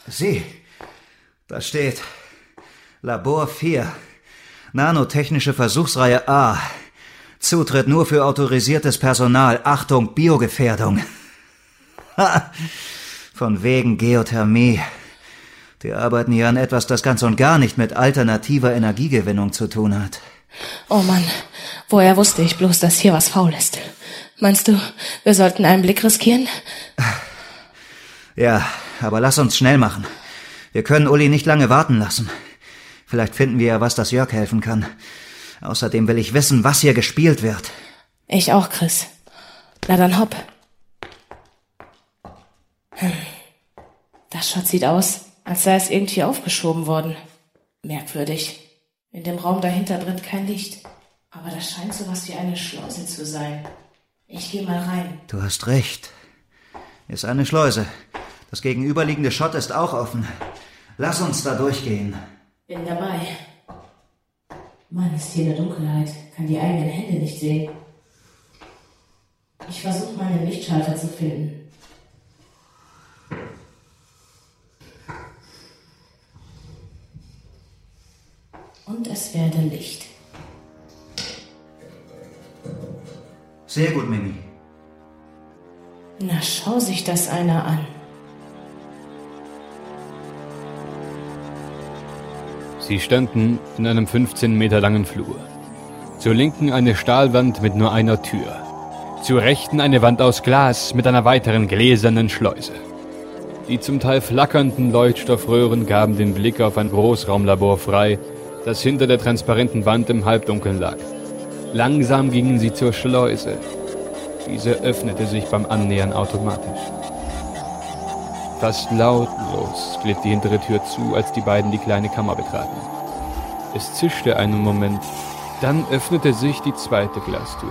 Sieh, da steht Labor 4, Nanotechnische Versuchsreihe A. Zutritt nur für autorisiertes Personal. Achtung, Biogefährdung. Von wegen Geothermie. Die arbeiten hier an etwas, das ganz und gar nicht mit alternativer Energiegewinnung zu tun hat. Oh Mann, woher wusste ich bloß, dass hier was faul ist? Meinst du, wir sollten einen Blick riskieren? Ja, aber lass uns schnell machen. Wir können Uli nicht lange warten lassen. Vielleicht finden wir ja was, das Jörg helfen kann. Außerdem will ich wissen, was hier gespielt wird. Ich auch, Chris. Na dann hopp. Das Shot sieht aus, als sei es irgendwie aufgeschoben worden. Merkwürdig. In dem Raum dahinter brennt kein Licht. Aber das scheint sowas wie eine Schleuse zu sein. Ich gehe mal rein. Du hast recht. Hier ist eine Schleuse. Das gegenüberliegende Shot ist auch offen. Lass uns da durchgehen. Bin dabei. Mann, ist hier in der Dunkelheit. Kann die eigenen Hände nicht sehen. Ich versuche mal einen Lichtschalter zu finden. Und es werde Licht. Sehr gut, Mimi. Na, schau sich das einer an. Sie standen in einem 15 Meter langen Flur. Zur Linken eine Stahlwand mit nur einer Tür. Zur Rechten eine Wand aus Glas mit einer weiteren gläsernen Schleuse. Die zum Teil flackernden Leuchtstoffröhren gaben den Blick auf ein Großraumlabor frei, das hinter der transparenten Wand im Halbdunkeln lag. Langsam gingen sie zur Schleuse. Diese öffnete sich beim Annähern automatisch. Fast lautlos glitt die hintere Tür zu, als die beiden die kleine Kammer betraten. Es zischte einen Moment, dann öffnete sich die zweite Glastür.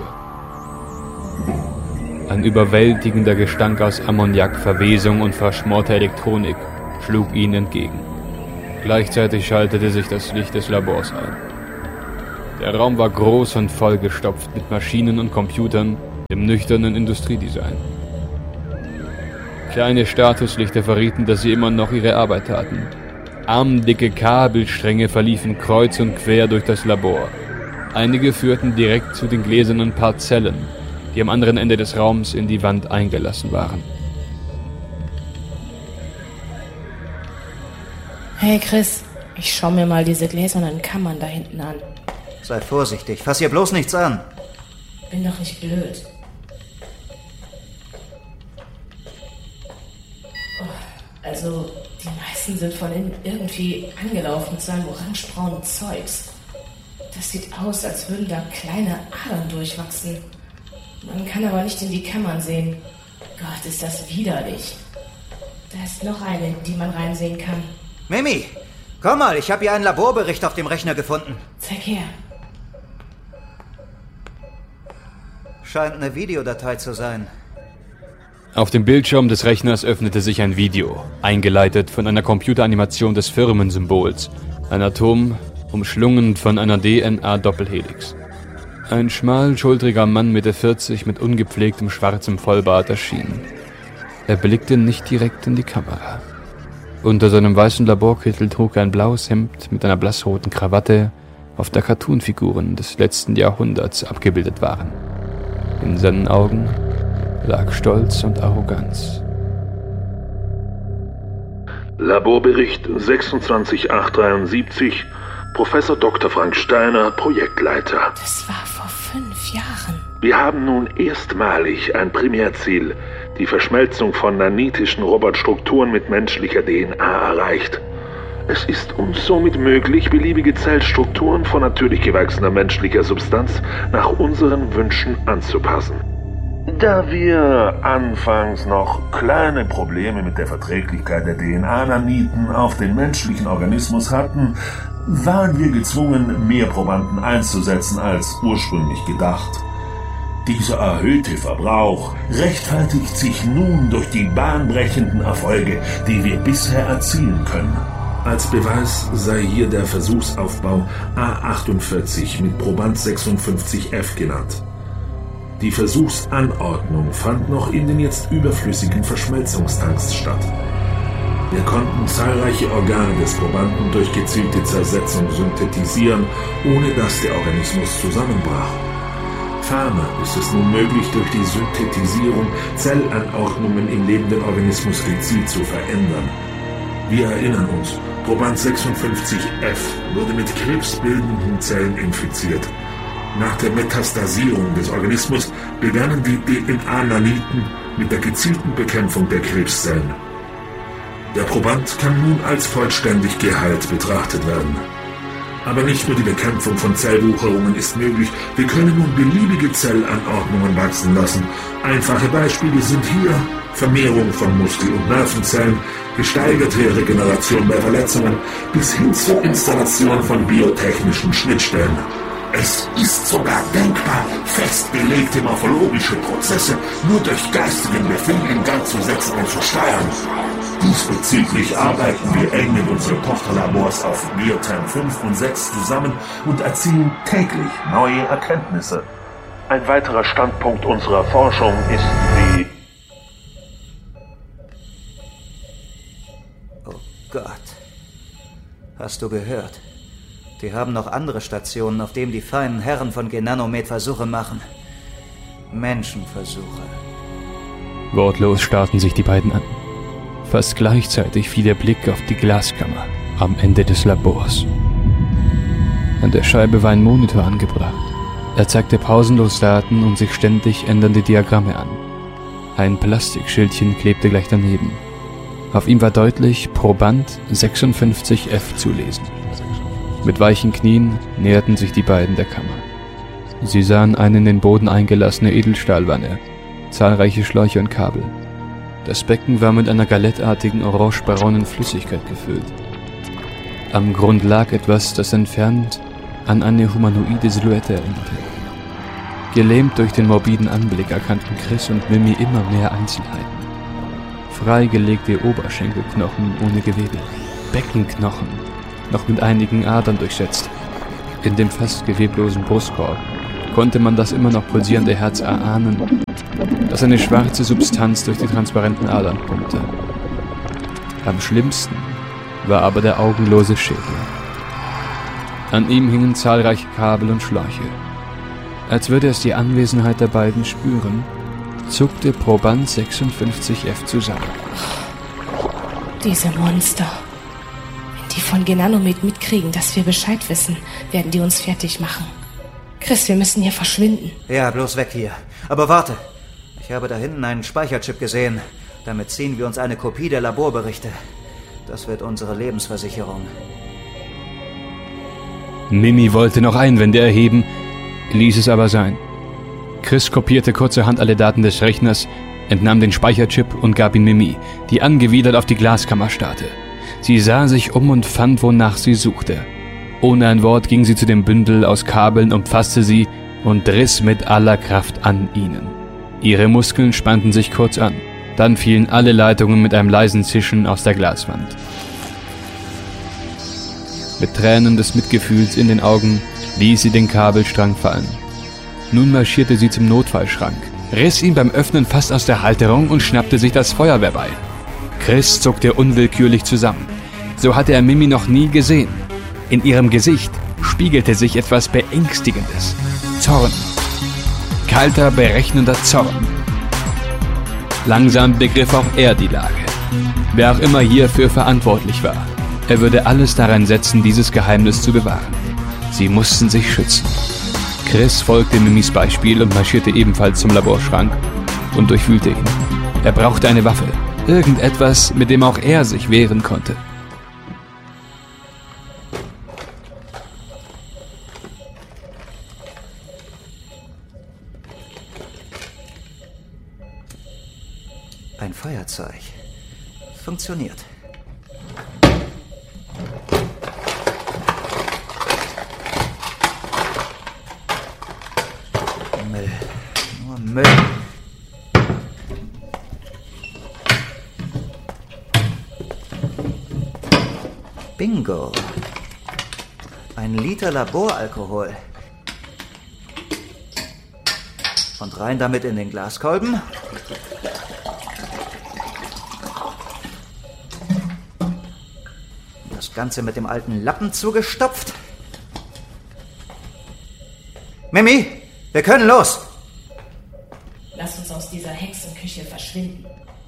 Ein überwältigender Gestank aus Ammoniak, Verwesung und verschmorter Elektronik schlug ihnen entgegen. Gleichzeitig schaltete sich das Licht des Labors ein. Der Raum war groß und vollgestopft mit Maschinen und Computern im nüchternen Industriedesign. Kleine Statuslichter verrieten, dass sie immer noch ihre Arbeit taten. Armdicke Kabelstränge verliefen kreuz und quer durch das Labor. Einige führten direkt zu den gläsernen Parzellen, die am anderen Ende des Raums in die Wand eingelassen waren. Hey Chris, ich schau mir mal diese gläsernen Kammern da hinten an. Sei vorsichtig, fass hier bloß nichts an. Bin doch nicht blöd. Also, die meisten sind von innen irgendwie angelaufen mit so einem orangebraunen Zeugs. Das sieht aus, als würden da kleine Adern durchwachsen. Man kann aber nicht in die Kammern sehen. Gott, ist das widerlich. Da ist noch eine, in die man reinsehen kann. Mimi, komm mal, ich habe hier einen Laborbericht auf dem Rechner gefunden. Zeig her. Scheint eine Videodatei zu sein. Auf dem Bildschirm des Rechners öffnete sich ein Video, eingeleitet von einer Computeranimation des Firmensymbols, ein Atom, umschlungen von einer DNA-Doppelhelix. Ein schmalschultriger Mann Mitte 40 mit ungepflegtem schwarzem Vollbart erschien. Er blickte nicht direkt in die Kamera. Unter seinem weißen Laborkittel trug er ein blaues Hemd mit einer blassroten Krawatte, auf der Cartoonfiguren des letzten Jahrhunderts abgebildet waren. In seinen Augen lag Stolz und Arroganz. Laborbericht 26873, Professor Dr. Frank Steiner, Projektleiter. Das war vor 5 Jahren. Wir haben nun erstmalig ein Primärziel, die Verschmelzung von nanitischen Robotstrukturen mit menschlicher DNA erreicht. Es ist uns somit möglich, beliebige Zellstrukturen von natürlich gewachsener menschlicher Substanz nach unseren Wünschen anzupassen. Da wir anfangs noch kleine Probleme mit der Verträglichkeit der DNA-Naniten auf den menschlichen Organismus hatten, waren wir gezwungen, mehr Probanden einzusetzen als ursprünglich gedacht. Dieser erhöhte Verbrauch rechtfertigt sich nun durch die bahnbrechenden Erfolge, die wir bisher erzielen können. Als Beweis sei hier der Versuchsaufbau A48 mit Proband 56F genannt. Die Versuchsanordnung fand noch in den jetzt überflüssigen Verschmelzungstanks statt. Wir konnten zahlreiche Organe des Probanden durch gezielte Zersetzung synthetisieren, ohne dass der Organismus zusammenbrach. Ferner ist es nun möglich, durch die Synthetisierung Zellanordnungen im lebenden Organismus gezielt zu verändern. Wir erinnern uns, Proband 56F wurde mit krebsbildenden Zellen infiziert. Nach der Metastasierung des Organismus begannen die DNA-Naniten mit der gezielten Bekämpfung der Krebszellen. Der Proband kann nun als vollständig geheilt betrachtet werden. Aber nicht nur die Bekämpfung von Zellwucherungen ist möglich, wir können nun beliebige Zellanordnungen wachsen lassen. Einfache Beispiele sind hier Vermehrung von Muskel- und Nervenzellen, gesteigerte Regeneration bei Verletzungen bis hin zur Installation von biotechnischen Schnittstellen. Es ist sogar denkbar, festgelegte morphologische Prozesse nur durch geistigen Befehl in Gang zu setzen und zu steuern. Diesbezüglich arbeiten wir eng mit unseren Tochterlabors auf Biotherm 5 und 6 zusammen und erzielen täglich neue Erkenntnisse. Ein weiterer Standpunkt unserer Forschung ist die... Oh Gott. Hast du gehört? Die haben noch andere Stationen, auf denen die feinen Herren von Genanomed Versuche machen. Menschenversuche. Wortlos starrten sich die beiden an. Fast gleichzeitig fiel der Blick auf die Glaskammer am Ende des Labors. An der Scheibe war ein Monitor angebracht. Er zeigte pausenlos Daten und sich ständig ändernde Diagramme an. Ein Plastikschildchen klebte gleich daneben. Auf ihm war deutlich Proband 56F zu lesen. Mit weichen Knien näherten sich die beiden der Kammer. Sie sahen eine in den Boden eingelassene Edelstahlwanne, zahlreiche Schläuche und Kabel. Das Becken war mit einer galettartigen orange-braunen Flüssigkeit gefüllt. Am Grund lag etwas, das entfernt an eine humanoide Silhouette erinnerte. Gelähmt durch den morbiden Anblick erkannten Chris und Mimi immer mehr Einzelheiten. Freigelegte Oberschenkelknochen ohne Gewebe, Beckenknochen, noch mit einigen Adern durchsetzt. In dem fast geweblosen Brustkorb konnte man das immer noch pulsierende Herz erahnen, das eine schwarze Substanz durch die transparenten Adern pumpte. Am schlimmsten war aber der augenlose Schädel. An ihm hingen zahlreiche Kabel und Schläuche. Als würde es die Anwesenheit der beiden spüren, zuckte Proband 56F zusammen. Diese Monster. Wenn die von Genanomed mitkriegen, dass wir Bescheid wissen, werden die uns fertig machen. Chris, wir müssen hier verschwinden. Ja, bloß weg hier. Aber warte. Ich habe da hinten einen Speicherchip gesehen. Damit ziehen wir uns eine Kopie der Laborberichte. Das wird unsere Lebensversicherung. Mimi wollte noch Einwände erheben, ließ es aber sein. Chris kopierte kurzerhand alle Daten des Rechners, entnahm den Speicherchip und gab ihn Mimi, die angewidert auf die Glaskammer starrte. Sie sah sich um und fand, wonach sie suchte. Ohne ein Wort ging sie zu dem Bündel aus Kabeln, umfasste sie und riss mit aller Kraft an ihnen. Ihre Muskeln spannten sich kurz an, dann fielen alle Leitungen mit einem leisen Zischen aus der Glaswand. Mit Tränen des Mitgefühls in den Augen ließ sie den Kabelstrang fallen. Nun marschierte sie zum Notfallschrank, riss ihn beim Öffnen fast aus der Halterung und schnappte sich das Feuerwehrbeil. Chris zuckte unwillkürlich zusammen. So hatte er Mimi noch nie gesehen. In ihrem Gesicht spiegelte sich etwas Beängstigendes. Zorn. Kalter, berechnender Zorn. Langsam begriff auch er die Lage. Wer auch immer hierfür verantwortlich war, er würde alles daran setzen, dieses Geheimnis zu bewahren. Sie mussten sich schützen. Chris folgte Mimis Beispiel und marschierte ebenfalls zum Laborschrank und durchwühlte ihn. Er brauchte eine Waffe, irgendetwas, mit dem auch er sich wehren konnte. Ein Feuerzeug. Funktioniert. Müll. Nur Müll. Bingo. 1 Liter Laboralkohol. Und rein damit in den Glaskolben. Das Ganze mit dem alten Lappen zugestopft. Mimi, wir können los! Lass uns aus dieser Hexenküche verschwinden.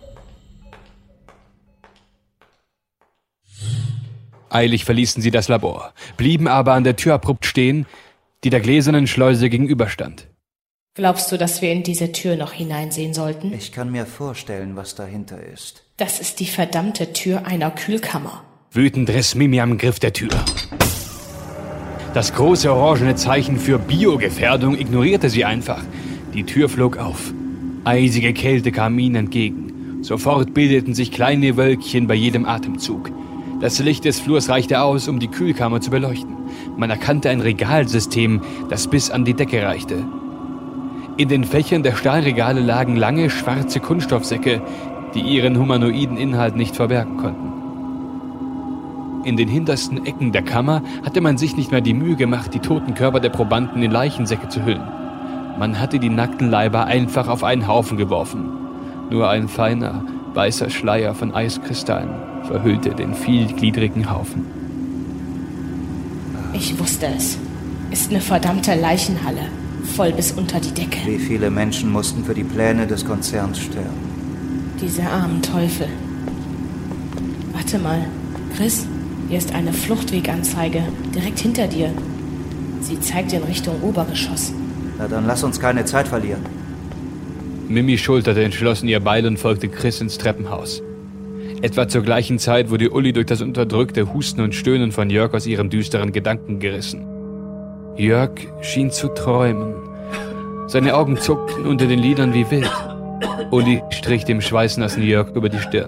Eilig verließen sie das Labor, blieben aber an der Tür abrupt stehen, die der gläsernen Schleuse gegenüberstand. Glaubst du, dass wir in diese Tür noch hineinsehen sollten? Ich kann mir vorstellen, was dahinter ist. Das ist die verdammte Tür einer Kühlkammer. Wütend riss Mimi am Griff der Tür. Das große orangene Zeichen für Biogefährdung ignorierte sie einfach. Die Tür flog auf. Eisige Kälte kam ihnen entgegen. Sofort bildeten sich kleine Wölkchen bei jedem Atemzug. Das Licht des Flurs reichte aus, um die Kühlkammer zu beleuchten. Man erkannte ein Regalsystem, das bis an die Decke reichte. In den Fächern der Stahlregale lagen lange, schwarze Kunststoffsäcke, die ihren humanoiden Inhalt nicht verbergen konnten. In den hintersten Ecken der Kammer hatte man sich nicht mehr die Mühe gemacht, die toten Körper der Probanden in Leichensäcke zu hüllen. Man hatte die nackten Leiber einfach auf einen Haufen geworfen. Nur ein feiner, weißer Schleier von Eiskristallen verhüllte den vielgliedrigen Haufen. Ich wusste es. Ist eine verdammte Leichenhalle. Voll bis unter die Decke. Wie viele Menschen mussten für die Pläne des Konzerns sterben? Diese armen Teufel. Warte mal, Chris, hier ist eine Fluchtweganzeige. Direkt hinter dir. Sie zeigt in Richtung Obergeschoss. Na dann lass uns keine Zeit verlieren. Mimi schulterte entschlossen ihr Beil und folgte Chris ins Treppenhaus. Etwa zur gleichen Zeit wurde Uli durch das unterdrückte Husten und Stöhnen von Jörg aus ihren düsteren Gedanken gerissen. Jörg schien zu träumen. Seine Augen zuckten unter den Lidern wie wild. Uli strich dem schweißnassen Jörg über die Stirn.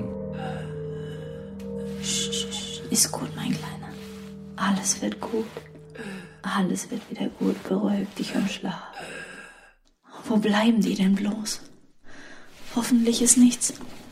Ist gut, mein Kleiner. Alles wird gut. Alles wird wieder gut. Beruhig dich im Schlaf. Wo bleiben die denn bloß? Hoffentlich ist nichts